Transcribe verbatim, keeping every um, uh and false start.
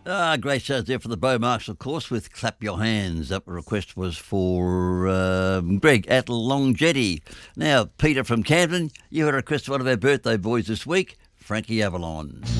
Ah, great shows there for the Bow Marshall course with Clap Your Hands. That request was for um, Greg at Long Jetty. Now, Peter from Camden, you had a request for one of our birthday boys this week, Frankie Avalon.